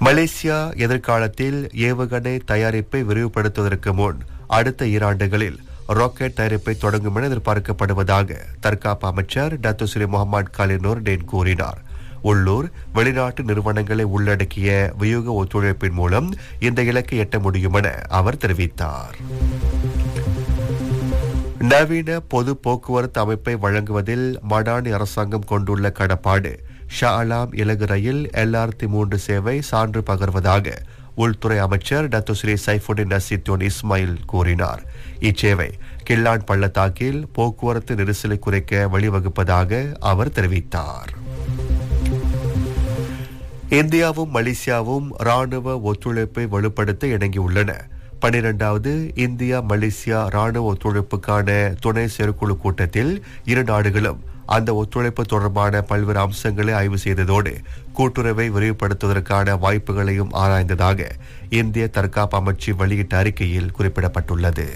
Malaysia எதிர்காலத்தில் ஏவுகணை தயாரிப்பை விரிவுபடுத்துவதற்கு முன் அடுத்த 2 ஆண்டுகளில் ராக்கெட் தயாரிப்பை தொடங்கும் என எதிர்பார்க்கப்படுவதாக தற்காப்பு அமைச்சர் Datuk Sri Mohammed Khalid Noordin கூறினார். உள்ளூர் வெளிநாட்டு நிறுவனங்களை உள்ளடக்கிய வியூக ஒத்துழைப்பின் மூலம் இந்த இலக்கை எட்ட முடியும் என அவர் தெரிவித்தார். நவீன பொது போக்குவரத்து அமைப்பை வழங்குவதில் மடானி அரசாங்கம் கொண்டுள்ள கடப்பாடு ஷா அலாம் இலகு ரயில் LRT3 சேவை சான்று பகர்வதாக உள்துறை அமைச்சர் டத்து ஸ்ரீ சைஃபுடின் நசீத்துன் இஸ்மாயில் கூறினார். இச்சேவை கில்லான் பள்ளத்தாக்கில் போக்குவரத்து நெரிசலை குறைக்க வழிவகுப்பதாக அவர் தெரிவித்தார். இந்தியாவும் மலேசியாவும் ராணுவ ஒத்துழைப்பை வலுப்படுத்த இணங்கியுள்ளன. 12வது இந்தியா மலேசியா ராணுவ ஒத்துழைப்புக்கான துணை செயற்குழு கூட்டத்தில் 2 நாடுகளும் அந்த ஒத்துழைப்பு தொடர்பான பல்வேறு அம்சங்களை ஆய்வு செய்ததோடு கூட்டுறவை விரிவுபடுத்துவதற்கான வாய்ப்புகளையும் ஆராய்ந்ததாக இந்திய தற்காப்பு அமைச்சு வெளியிட்ட அறிக்கையில் குறிப்பிடப்பட்டுள்ளது.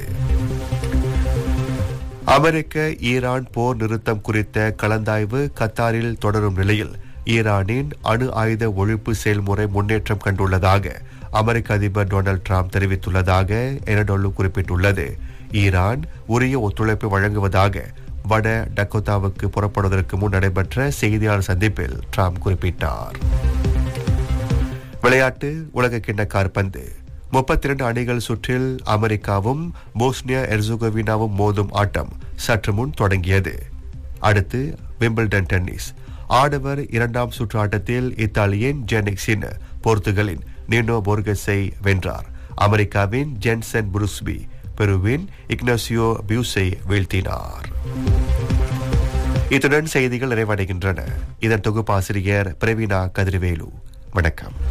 அமெரிக்க ஈரான் போர் நிறுத்தம் குறித்த கலந்தாய்வு கத்தாரில் தொடரும் நிலையில் ஈரானின் அணு ஆயுத ஒழிப்பு செயல்முறை முன்னேற்றம் கண்டுள்ளதாக அமெரிக்க அதிபர் டொனால்ட் ட்ரம்ப் தெரிவித்துள்ளதாக எனடோலு குறிப்பிட்டுள்ளது. ஈரான் உரிய ஒத்துழைப்பு வழங்குவதாக வட டக்கோத்தாவுக்கு புறப்படுவதற்கு முன் நடைபெற்ற செய்தியாளர் சந்திப்பில் ட்ரம்ப் குறிப்பிட்டார். விளையாட்டு உலகக்கிண்ண காற்பந்து 32 அணிகள் சுற்றில் அமெரிக்காவும் போஸ்னியா எர்சுகோவினாவும் மோதும் ஆட்டம் சற்று முன் தொடங்கியது. அடுத்து விம்பிள்டன் டென்னிஸ் ஆடவர் 2ஆம் சுற்று ஆட்டத்தில் இத்தாலியின் ஜெனிக் சின்னர் போர்த்துகலின் நீனோ போர்கஸை வென்றார். அமெரிக்காவின் ஜென்சன் புருஸ்பி பெருவின் இக்னாசியோ பியூஸை வீழ்த்தினார். இத்துடன் செய்திகள் நிறைவடைகின்றன. இதன் தொகுப்பாசிரியர் பிரவீனா கதிர்வேலு. வணக்கம்.